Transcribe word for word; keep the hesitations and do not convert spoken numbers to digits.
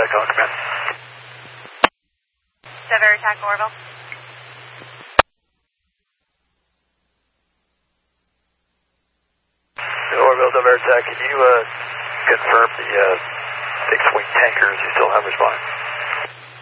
Veritech on command. The Veritech Orville. Orville to Veritech, can you uh, confirm the uh, fixed wing tankers you still have responding?